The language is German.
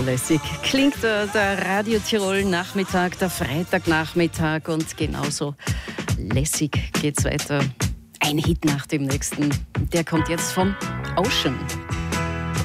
So lässig klingt der Radio Tirol Nachmittag, der Freitagnachmittag, und genauso lässig geht's weiter. Ein Hit nach dem nächsten. Der kommt jetzt von Ocean.